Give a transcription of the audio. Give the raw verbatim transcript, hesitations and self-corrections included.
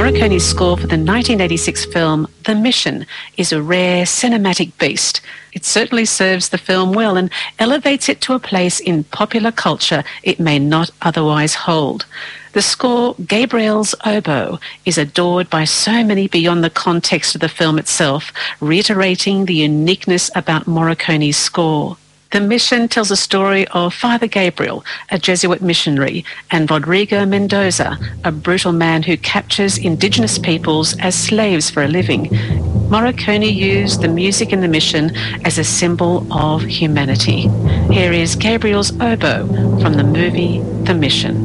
Morricone's score for the nineteen eighty-six film The Mission is a rare cinematic beast. It certainly serves the film well and elevates it to a place in popular culture it may not otherwise hold. The score, Gabriel's Oboe, is adored by so many beyond the context of the film itself, reiterating the uniqueness about Morricone's score. The Mission tells a story of Father Gabriel, a Jesuit missionary, and Rodrigo Mendoza, a brutal man who captures indigenous peoples as slaves for a living. Morricone used the music in The Mission as a symbol of humanity. Here is Gabriel's Oboe from the movie The Mission.